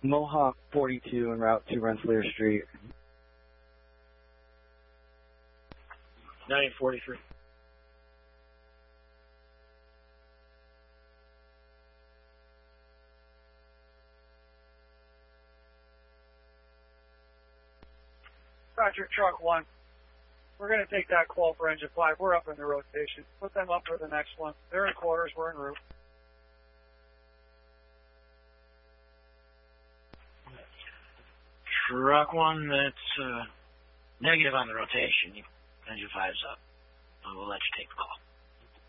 Mohawk 42 en route to Rensselaer Street. 943. Roger, truck 1. We're going to take that call for engine 5. We're up in the rotation. Put them up for the next one. They're in quarters. We're en route. Truck 1, that's negative on the rotation. Engine 5's up. We'll let you take the call.